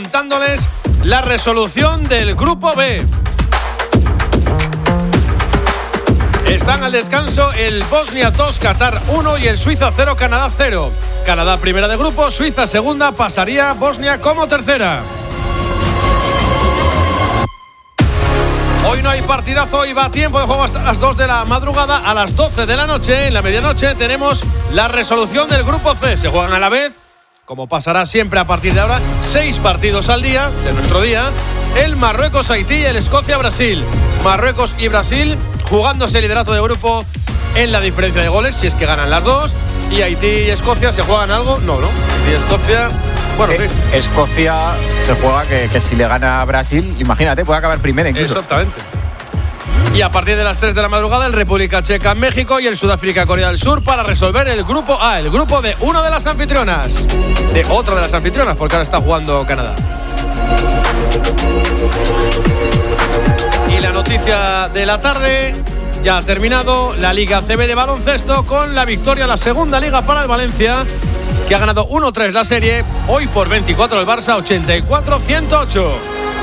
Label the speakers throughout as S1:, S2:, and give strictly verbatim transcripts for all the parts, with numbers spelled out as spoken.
S1: Contándoles la resolución del Grupo B. Están al descanso el Bosnia dos, Qatar uno y el Suiza cero, Canadá cero. Canadá primera de grupo, Suiza segunda, pasaría Bosnia como tercera. Hoy no hay partidazo, hoy va a tiempo de juego hasta las dos de la madrugada. A las doce de la noche, en la medianoche, tenemos la resolución del Grupo C. Se juegan a la vez, como pasará siempre a partir de ahora, seis partidos al día, de nuestro día. El Marruecos-Haití y el Escocia-Brasil. Marruecos y Brasil jugándose el liderato de grupo en la diferencia de goles, si es que ganan las dos. Y Haití y Escocia, ¿se juegan algo? No, ¿no? Y Escocia... Bueno,
S2: eh, Escocia se juega que, que si le gana a Brasil, imagínate, puede acabar primera incluso.
S1: Exactamente. Y a partir de las tres de la madrugada, el República Checa, México y el Sudáfrica, Corea del Sur, para resolver el grupo A, el grupo de una de las anfitrionas. De otra de las anfitrionas, porque ahora está jugando Canadá. Y la noticia de la tarde, ya ha terminado la Liga C B de baloncesto con la victoria, la segunda liga para el Valencia, que ha ganado uno tres la serie, hoy por veinticuatro el Barça, ochenta y cuatro a ciento ocho.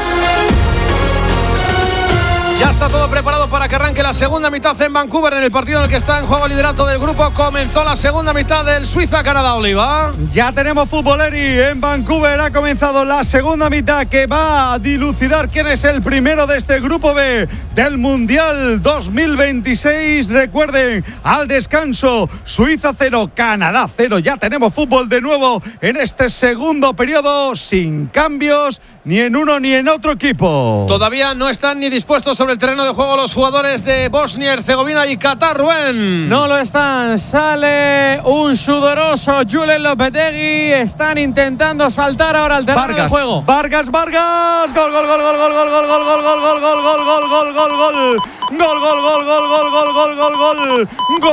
S1: Ya está todo preparado para que arranque la segunda mitad en Vancouver, en el partido en el que está en juego el liderato del grupo. Comenzó la segunda mitad del Suiza-Canadá, Oliva.
S3: Ya tenemos futboleri en Vancouver. Ha comenzado la segunda mitad que va a dilucidar quién es el primero de este grupo B del Mundial dos mil veintiséis. Recuerden, al descanso, Suiza cero, Canadá cero. Ya tenemos fútbol de nuevo en este segundo periodo, sin cambios ni en uno ni en otro equipo.
S1: Todavía no están ni dispuestos sobre el terreno de juego los jugadores de Bosnia, Herzegovina y Qatar, Rubén.
S4: No lo están. Sale un sudoroso Julen Lopetegui. Están intentando saltar ahora al terreno
S3: Vargas,
S4: de juego.
S3: Vargas, Vargas. Gol, gol, gol, gol, gol, gol, gol, gol, gol, gol, gol, gol, gol, gol, gol, gol, gol. Gol, gol, gol, gol, gol, gol, gol, gol, gol.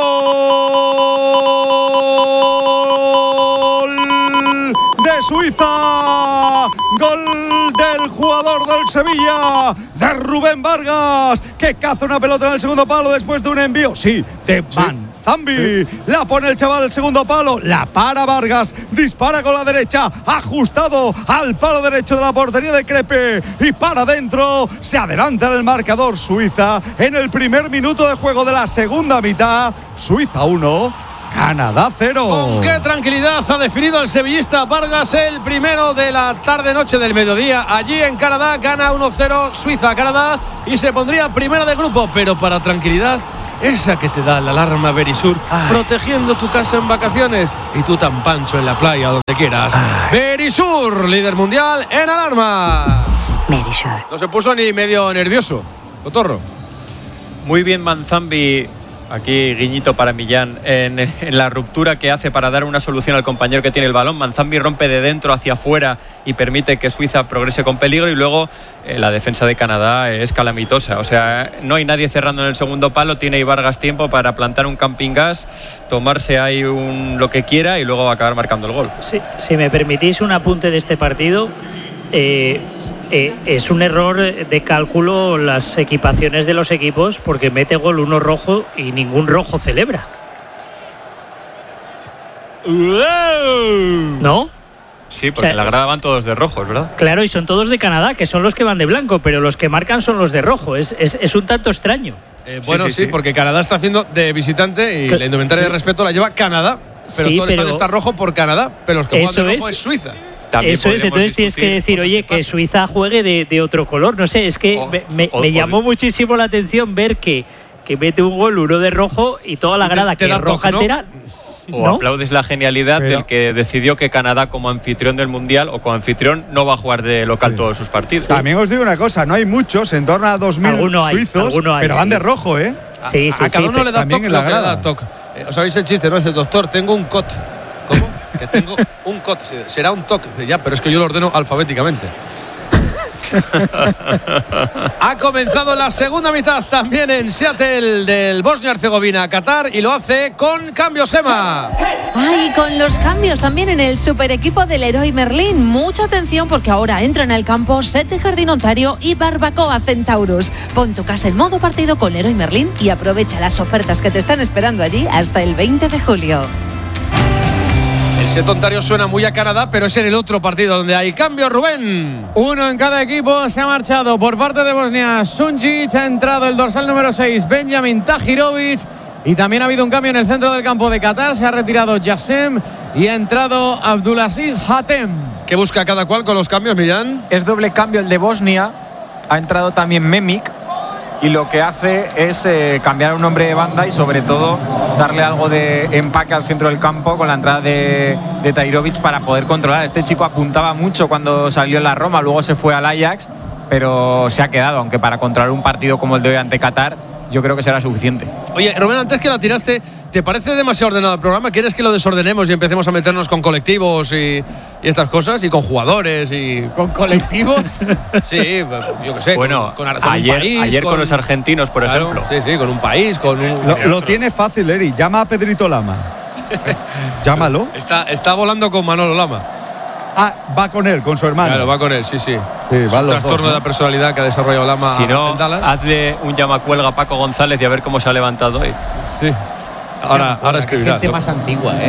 S3: Gol de Suiza. Gol del jugador del Sevilla, de Rubén Vargas, que caza una pelota en el segundo palo después de un envío, sí, de Van Zambi. Sí. La pone el chaval al segundo palo, la para Vargas, dispara con la derecha, ajustado al palo derecho de la portería de Crepe y para adentro. Se adelanta en el marcador Suiza en el primer minuto de juego de la segunda mitad. Suiza uno, Canadá cero.
S1: Con qué tranquilidad ha definido el sevillista Vargas el primero de la tarde-noche del mediodía. Allí en Canadá gana uno cero Suiza-Canadá y se pondría primera de grupo. Pero para tranquilidad, esa que te da la alarma Verisur, Ay. protegiendo tu casa en vacaciones y tú tan pancho en la playa, donde quieras. Ay. Verisur, líder mundial en alarma.
S5: Verisur.
S1: No se puso ni medio nervioso, Cotorro.
S6: Muy bien Manzambi. Aquí guiñito para Millán en, en la ruptura que hace para dar una solución al compañero que tiene el balón. Manzambi rompe de dentro hacia afuera y permite que Suiza progrese con peligro, y luego eh, la defensa de Canadá es calamitosa. O sea, no hay nadie cerrando en el segundo palo, tiene Vargas tiempo para plantar un camping gas, tomarse ahí un, lo que quiera y luego acabar marcando el gol.
S7: Sí, si me permitís un apunte de este partido, eh, Eh, es un error de cálculo las equipaciones de los equipos, porque mete gol uno rojo y ningún rojo celebra. ¿No?
S6: Sí, porque o sea, en la grada van todos de rojos, ¿verdad?
S7: Claro, y son todos de Canadá, que son los que van de blanco, pero los que marcan son los de rojo. Es, es, es un tanto extraño.
S1: Eh, bueno, sí, sí, sí, porque Canadá está haciendo de visitante y Cl- la indumentaria sí. de respeto la lleva Canadá, pero sí, todo el estadio está rojo por Canadá, pero los que juegan de rojo es, es Suiza.
S7: También eso es, entonces tienes que decir, oye, que Suiza juegue de, de otro color. No sé, es que oh, me, oh, me llamó muchísimo la atención ver que, que mete un gol uno de rojo y toda la grada te, te que es roja toque, entera.
S6: ¿no? O ¿no? aplaudes la genialidad Pero. del que decidió que Canadá, como anfitrión del Mundial o como anfitrión, no va a jugar de local sí. todos sus partidos.
S3: También os digo una cosa, no hay muchos, en torno a dos mil suizos, hay, pero
S7: hay,
S3: van
S7: sí.
S3: de rojo, ¿eh?
S7: Sí, sí,
S1: a, a cada
S7: sí,
S1: uno le da toque, lo que le da toque. Eh, ¿Os sabéis el chiste, no? Dice, doctor, tengo un cot. ¿Cómo? Que tengo un cot. Será un toque. Dice, ya, pero es que yo lo ordeno alfabéticamente. Ha comenzado la segunda mitad también en Seattle del Bosnia-Herzegovina, Qatar, y lo hace con cambios, Gema.
S5: Ay, con los cambios también en el super equipo del Leroy Merlin. Mucha atención, porque ahora entra en el campo Sete Jardín Ontario y Barbacoa Centaurus. Pon tu casa en modo partido con Leroy Merlin y aprovecha las ofertas que te están esperando allí hasta el veinte de julio.
S1: Ese tontario suena muy a Canadá, pero es en el otro partido donde hay cambio, Rubén.
S4: Uno en cada equipo. Se ha marchado por parte de Bosnia Sunjic, ha entrado el dorsal número seis, Benjamin Tahirovic, y también ha habido un cambio en el centro del campo de Qatar. Se ha retirado Yassem y ha entrado Abdulaziz Hatem.
S1: ¿Qué busca cada cual con los cambios, Millán?
S2: Es doble cambio el de Bosnia. Ha entrado también Memik y lo que hace es eh, cambiar un hombre de banda y sobre todo darle algo de empaque al centro del campo con la entrada de, de Tahirovic para poder controlar. Este chico apuntaba mucho cuando salió en la Roma, luego se fue al Ajax, pero se ha quedado, aunque para controlar un partido como el de hoy ante Qatar yo creo que será suficiente.
S1: Oye, Rubén, antes que la tiraste, ¿te parece demasiado ordenado el programa? ¿Quieres que lo desordenemos y empecemos a meternos con colectivos y, y estas cosas? Y con jugadores y...
S4: ¿Con colectivos?
S1: Sí, yo qué sé.
S6: Bueno,
S1: con, con, con
S6: ayer,
S1: un país,
S6: ayer con,
S1: con
S6: los argentinos, por
S1: claro,
S6: ejemplo.
S1: Sí, sí, con un país, con un...
S3: Lo, lo tiene fácil, Eri. Llama a Pedrito Lama. Llámalo.
S1: Está, está volando con Manolo Lama.
S3: Ah, va con él, con su hermano.
S1: Claro, va con él, sí, sí.
S3: Sí,
S1: es
S3: van
S1: un
S3: los
S1: trastorno
S3: dos, ¿no?
S1: de la personalidad que ha desarrollado Lama
S6: Si no,
S1: en Dallas.
S6: hazle un llamacuelga a Paco González y a ver cómo se ha levantado hoy.
S1: Sí. Ahora, ahora escribirá.
S8: Gente más antigua, ¿eh?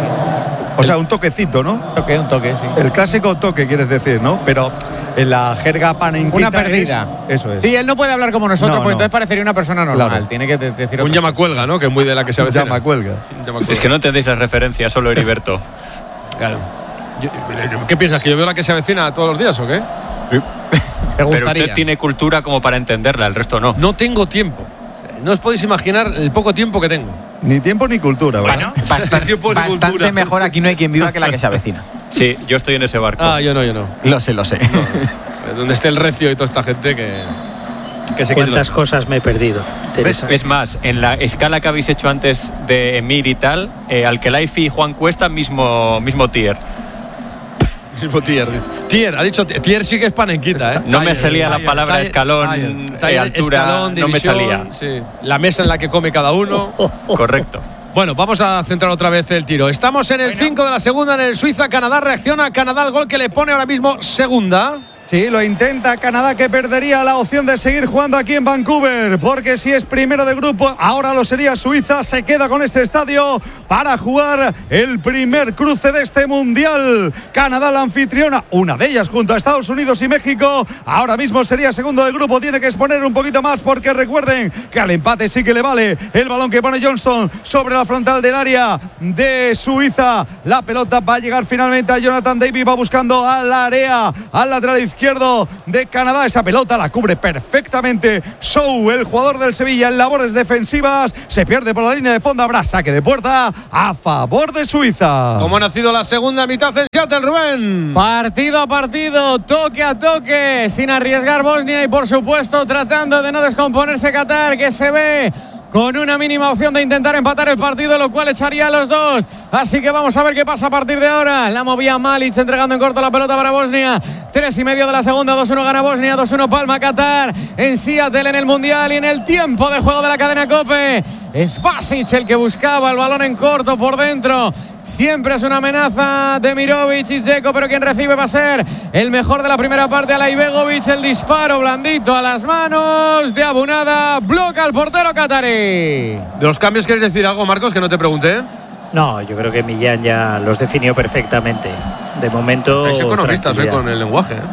S3: O sea, un toquecito, ¿no?
S8: Un toque, un toque, sí.
S3: El clásico toque, quieres decir, ¿no? Pero en la jerga panenquita
S4: Una perdida.
S3: es- eso es.
S4: Sí, él no puede hablar como nosotros,
S3: No,
S4: porque
S3: no.
S4: entonces parecería una persona normal.
S3: Claro.
S4: Tiene que de- decir
S1: Un
S4: otra
S1: llamacuelga, ¿no? Que es muy de la que se avecina.
S3: Llama cuelga.
S1: Un llamacuelga.
S6: Es que no entendéis la referencia, solo Heriberto.
S1: Claro. Yo- ¿Qué piensas? ¿Que yo veo la que se avecina todos los días o qué?
S4: ¿Te
S6: Pero
S4: gustaría?
S6: usted tiene cultura como para entenderla, el resto no.
S1: No tengo tiempo. No os podéis imaginar el poco tiempo que tengo.
S3: Ni tiempo ni cultura, ¿verdad?
S2: Bastante,
S1: Tiempo de
S2: bastante
S1: cultura.
S2: mejor aquí no hay quien viva que la que se avecina.
S6: Sí, yo estoy en ese barco.
S1: Ah, yo no, yo no.
S2: Lo sé, lo sé.
S1: Donde esté el recio y toda esta gente que, que se quede.
S7: ¿Cuántas cosas me he perdido?
S6: ¿Ves?
S7: Teresa?
S6: Es más, en la escala que habéis hecho antes de Emir y tal, eh, Alkelaifi y Juan Cuesta, mismo, mismo tier.
S1: Mismo tier. Tier, ha dicho tier, sí que es panenquita, ¿eh?
S6: No me salía la
S1: Taller,
S6: palabra
S1: taller,
S6: escalón,
S1: taller,
S6: eh,
S1: taller,
S6: altura,
S1: escalón,
S6: no me
S1: división,
S6: salía.
S1: sí. La mesa en la que come cada uno.
S6: Correcto.
S1: Bueno, vamos a centrar otra vez el tiro. Estamos en el cinco de la segunda en el Suiza-Canadá. Reacciona Canadá al gol que le pone ahora mismo segunda.
S3: Sí, lo intenta Canadá, que perdería la opción de seguir jugando aquí en Vancouver, porque si es primero de grupo, ahora lo sería Suiza. Se queda con este estadio para jugar el primer cruce de este mundial. Canadá, la anfitriona, una de ellas junto a Estados Unidos y México. Ahora mismo sería segundo de grupo. Tiene que exponer un poquito más, porque recuerden que al empate sí que le vale el balón que pone Johnston sobre la frontal del área de Suiza. La pelota va a llegar finalmente a Jonathan David. Va buscando al área, al lateral izquierdo de Canadá. Esa pelota la cubre perfectamente Show, el jugador del Sevilla, en labores defensivas. Se pierde por la línea de fondo. Habrá saque de puerta a favor de Suiza.
S1: ¿Cómo ha nacido la segunda mitad en Seattle, Rubén?
S4: Partido a partido, toque a toque, sin arriesgar Bosnia y por supuesto tratando de no descomponerse Qatar, que se ve con una mínima opción de intentar empatar el partido, lo cual echaría a los dos. Así que vamos a ver qué pasa a partir de ahora. La movía Malic, entregando en corto la pelota para Bosnia. Tres y medio de la segunda, dos uno gana Bosnia, dos uno palma Qatar en Seattle en el Mundial y en el tiempo de juego de la cadena COPE. Es Basic el que buscaba el balón en corto por dentro. Siempre es una amenaza de Mirovic y Dzeko, pero quien recibe va a ser el mejor de la primera parte, Alay Begovic. El disparo blandito a las manos de Abunada, bloca al portero catarí.
S1: De los cambios, ¿quieres decir algo, Marcos, que no te pregunté?
S7: No, yo creo que Millán ya los definió perfectamente. De momento.
S1: Estáis economistas, ¿eh?
S7: tranquilidad.
S1: Con el lenguaje. ¿eh?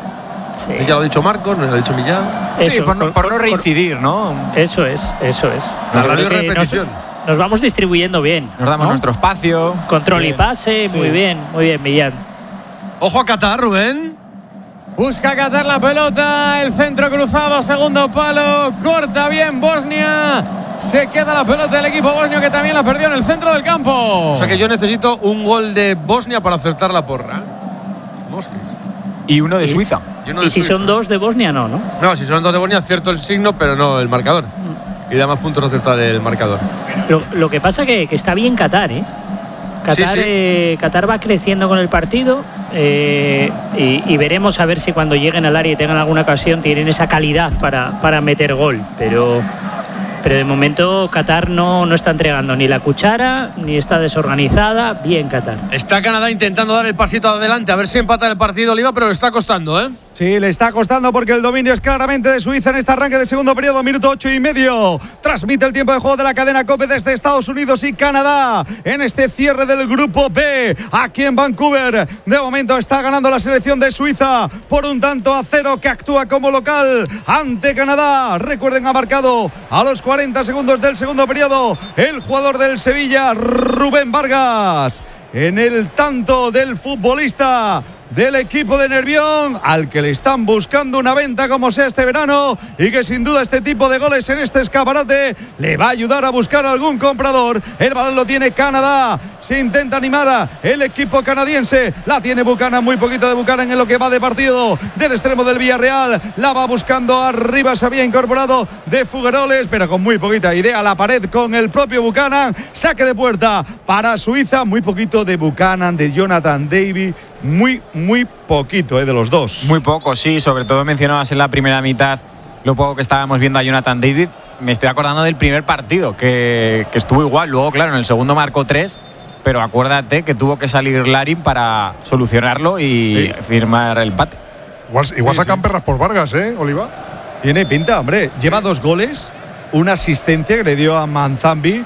S7: Sí.
S1: Ya lo ha dicho Marcos, nos lo ha dicho Millán.
S2: Sí,
S7: Eso,
S2: por no, por no reincidir, ¿no?
S7: Eso es, eso es.
S1: La
S7: Yo
S1: radio
S7: creo que
S1: repetición.
S7: Nos, nos vamos distribuyendo bien.
S2: Nos damos
S7: ¿no?
S2: nuestro espacio.
S7: Control y
S2: Bien.
S7: pase, muy bien, muy bien, Millán.
S1: Ojo a Qatar, Rubén.
S4: Busca Qatar la pelota, el centro cruzado, segundo palo, corta bien Bosnia. Se queda la pelota del equipo bosnio, que también la perdió en el centro del campo.
S1: O sea que yo necesito un gol de Bosnia para acertar la porra. Mosques.
S2: Y uno de Suiza.
S1: Y uno
S7: Y
S1: de
S7: si
S1: Suiza.
S7: son dos de Bosnia, no, ¿no?
S1: No, si son dos de Bosnia, acierto el signo, pero no el marcador. Y da más puntos acertar el marcador.
S7: Lo, lo que pasa que, que está bien Qatar, ¿eh? Qatar,
S1: Sí, sí.
S7: eh, Qatar va creciendo con el partido eh, y, y veremos a ver si cuando lleguen al área y tengan alguna ocasión tienen esa calidad para, para meter gol. Pero, pero de momento Qatar no, no está entregando ni la cuchara, ni está desorganizada. Bien Qatar.
S1: Está Canadá intentando dar el pasito adelante, a ver si empata el partido Oliva, pero le está costando, ¿eh?
S3: Sí, le está costando porque el dominio es claramente de Suiza en este arranque de segundo periodo, minuto ocho y medio. Transmite el tiempo de juego de la cadena COPE desde Estados Unidos y Canadá en este cierre del grupo B, aquí en Vancouver. De momento está ganando la selección de Suiza por un tanto a cero, que actúa como local ante Canadá. Recuerden, ha marcado a los cuarenta segundos del segundo periodo el jugador del Sevilla, Rubén Vargas, en el tanto del futbolista del equipo de Nervión, al que le están buscando una venta como sea este verano, y que sin duda este tipo de goles en este escaparate le va a ayudar a buscar algún comprador. El balón lo tiene Canadá, se intenta animar a el equipo canadiense, la tiene Buchanan, muy poquito de Buchanan en lo que va de partido del extremo del Villarreal, la va buscando arriba, se había incorporado de Fugueroles, pero con muy poquita idea, la pared con el propio Buchanan, saque de puerta para Suiza, muy poquito de Buchanan, de Jonathan David, muy, muy poquito, ¿eh? De los dos.
S2: Muy poco, sí, sobre todo mencionabas en la primera mitad lo poco que estábamos viendo a Jonathan David. Me estoy acordando del primer partido, que, que estuvo igual, luego claro, en el segundo marcó tres, pero acuérdate que tuvo que salir Larin para solucionarlo y sí. firmar el empate.
S8: Igual, igual
S3: sí,
S8: sacan
S3: sí.
S8: perras por Vargas, ¿eh, Oliva?
S3: Tiene pinta, hombre, lleva dos goles, una asistencia que le dio a Manzambi.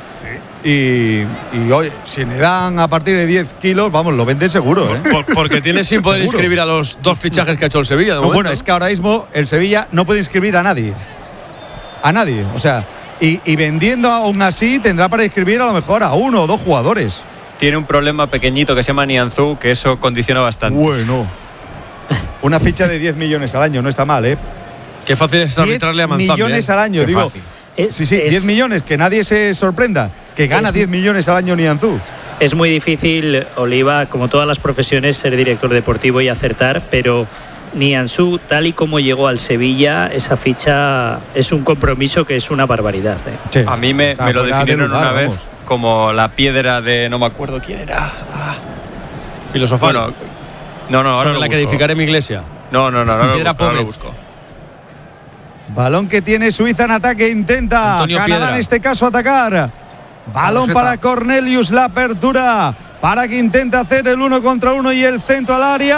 S3: Y, y oye, si le dan a partir de diez kilos, vamos, lo venden seguro, ¿eh?
S1: Por, porque tiene sin poder
S3: Seguro.
S1: inscribir a los dos fichajes que ha hecho el Sevilla. De
S3: No,
S1: momento.
S3: bueno, es que ahora mismo el Sevilla no puede inscribir a nadie. A nadie, o sea, y, y vendiendo aún así tendrá para inscribir a lo mejor a uno o dos jugadores.
S6: Tiene un problema pequeñito que se llama Nianzú, que eso condiciona bastante.
S3: Bueno, una ficha de diez millones al año, no está mal, ¿eh?
S1: Qué fácil es arbitrarle a
S3: diez
S1: Manzambi.
S3: millones
S1: ¿eh?
S3: al año,
S2: Qué
S3: digo.
S2: fácil.
S7: Es-
S3: Sí, sí,
S7: es-
S3: diez millones, que nadie se sorprenda, que gana
S7: Es-
S3: diez millones al año Nianzú.
S7: Es muy difícil, Oliva, como todas las profesiones, ser director deportivo y acertar, pero Nianzú, tal y como llegó al Sevilla, esa ficha es un compromiso que es una barbaridad. ¿eh?
S3: Sí.
S6: A mí me,
S3: Está
S6: me lo
S3: fuera de
S6: definieron
S3: lugar,
S6: una vez
S3: vamos.
S6: como la piedra de no me acuerdo quién era. Ah.
S1: Filosofal.
S6: Bueno, no, no, ahora
S1: sobre
S6: lo
S1: la que
S6: busco.
S1: edificaré mi iglesia.
S6: No, no, no, no, lo
S1: Piedra
S6: busco, ahora lo
S1: Pómez.
S6: busco.
S3: Balón que tiene Suiza en ataque, intenta
S1: Antonio
S3: Canadá
S1: Piedra.
S3: en este caso atacar. Balón
S1: Tarjeta.
S3: para Cornelius, la apertura para que intente hacer el uno contra uno y el centro al área.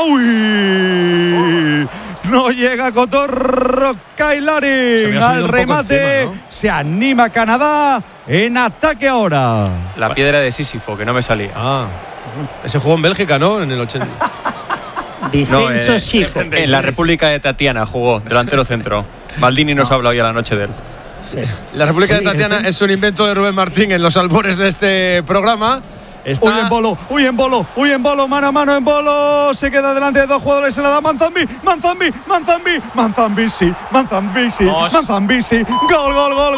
S3: ¡Uy! No llega Cotorro
S1: Se
S3: Kailarin
S1: había subido
S3: al
S1: un poco
S3: remate.
S1: encima, ¿no?
S3: Se anima Canadá en ataque ahora.
S6: La piedra de Sísifo, que no me salía.
S1: Ah, ese jugó en Bélgica, ¿no? En el ochenta.
S7: Vicenzo
S6: eh,
S7: Schifo.
S6: en la República de Tatiana jugó, delantero centro. Maldini nos ha hablado ya la noche de él.
S7: Sí.
S1: La República
S7: Sí,
S1: de Tatiana es un invento de Rubén Martín en los albores de este programa. Está
S3: Uy, en bolo, uy, en bolo, uy, en bolo, mano a mano en bolo. Se queda delante de dos jugadores, se la da Manzambi, Manzambi, Manzambi, Manzambi, sí, Manzambi, sí,
S6: Vamos.
S3: Manzambi, sí. Gol, gol, gol,